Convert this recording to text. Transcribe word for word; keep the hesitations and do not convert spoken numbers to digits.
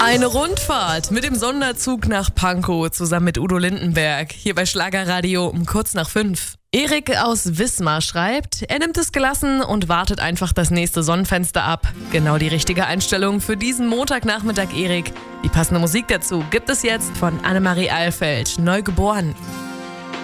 Eine Rundfahrt mit dem Sonderzug nach Pankow zusammen mit Udo Lindenberg. Hier bei Schlagerradio um kurz nach fünf. Erik aus Wismar schreibt, er nimmt es gelassen und wartet einfach das nächste Sonnenfenster ab. Genau die richtige Einstellung für diesen Montagnachmittag, Erik. Die passende Musik dazu gibt es jetzt von Annemarie Alfeld, Neugeboren.